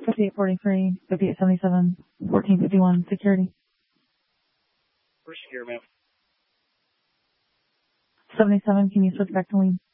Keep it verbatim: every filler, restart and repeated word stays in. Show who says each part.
Speaker 1: fifty-eight forty-three, fifty-eight seventy-seven, fourteen fifty-one, security.
Speaker 2: We're secure, ma'am.
Speaker 1: seventy-seven, can you switch back to lean?